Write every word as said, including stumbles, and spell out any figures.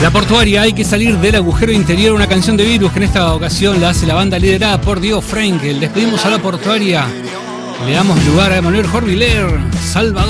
La Portuaria, hay que salir del agujero interior, una canción de Virus que en esta ocasión la hace la banda liderada por Diego Frenkel. Despedimos a La Portuaria, le damos lugar a Emanuel Jorviler, Salvador.